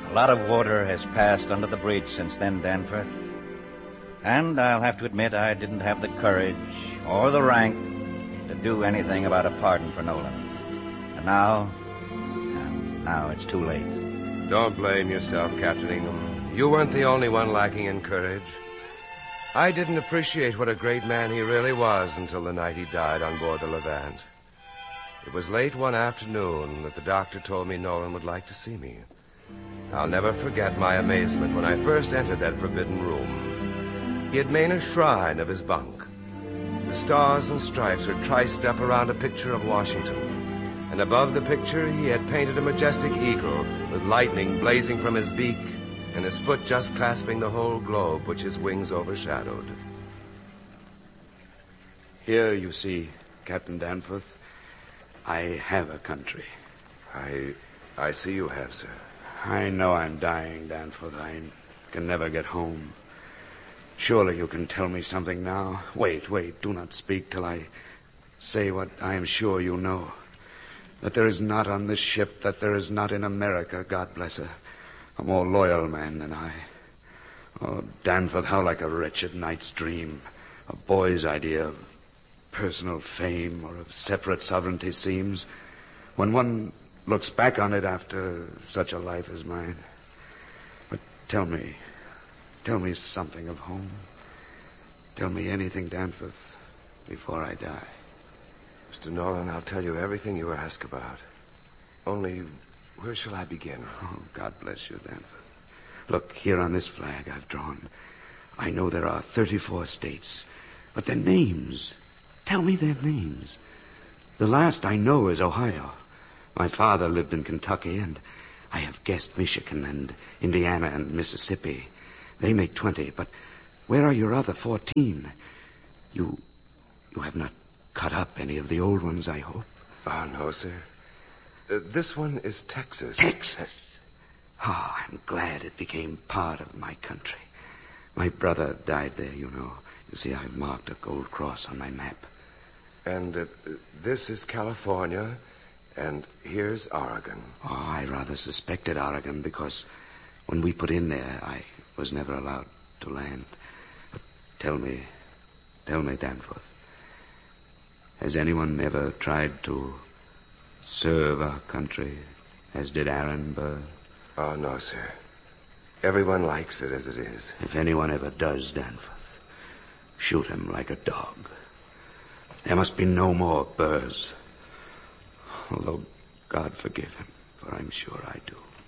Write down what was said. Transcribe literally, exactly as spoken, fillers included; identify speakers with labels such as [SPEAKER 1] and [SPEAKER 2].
[SPEAKER 1] A lot of water has passed under the bridge since then, Danforth. And I'll have to admit I didn't have the courage or the rank to do anything about a pardon for Nolan. And now, and now it's too late.
[SPEAKER 2] Don't blame yourself, Captain Ingham. You weren't the only one lacking in courage. I didn't appreciate what a great man he really was until the night he died on board the Levant. It was late one afternoon that the doctor told me Nolan would like to see me. I'll never forget my amazement when I first entered that forbidden room. He had made a shrine of his bunk. The stars and stripes were triced up around a picture of Washington. And above the picture, he had painted a majestic eagle with lightning blazing from his beak and his foot just clasping the whole globe which his wings overshadowed.
[SPEAKER 3] Here, you see, Captain Danforth, I have a country.
[SPEAKER 2] I... I see you have, sir.
[SPEAKER 3] I know I'm dying, Danforth. I can never get home. Surely you can tell me something now. Wait, wait, do not speak till I say what I am sure you know. That there is not on this ship, that there is not in America, God bless her, a more loyal man than I. Oh, Danforth, how like a wretched night's dream, a boy's idea of personal fame or of separate sovereignty seems, when one looks back on it after such a life as mine. But tell me, tell me something of home. Tell me anything, Danforth, before I die.
[SPEAKER 2] Mister Nolan, I'll tell you everything you ask about. Only, where shall I begin?
[SPEAKER 3] Oh, God bless you, Danforth. Look, here on this flag I've drawn, I know there are thirty-four states, but their names, tell me their names. The last I know is Ohio. My father lived in Kentucky, and I have guessed Michigan and Indiana and Mississippi. They make twenty, but where are your other fourteen? You, you have not cut up any of the old ones, I hope.
[SPEAKER 2] Ah, oh, no, sir. Uh, this one is Texas.
[SPEAKER 3] Texas? Oh, I'm glad it became part of my country. My brother died there, you know. You see, I've marked a gold cross on my map.
[SPEAKER 2] And uh, this is California, and here's Oregon.
[SPEAKER 3] Oh, I rather suspected Oregon because when we put in there, I was never allowed to land. But tell me, tell me, Danforth, has anyone ever tried to serve our country as did Aaron Burr?
[SPEAKER 2] Oh, no, sir. Everyone likes it as it is.
[SPEAKER 3] If anyone ever does, Danforth, shoot him like a dog. There must be no more Burrs. Although God forgive him, for I'm sure I do.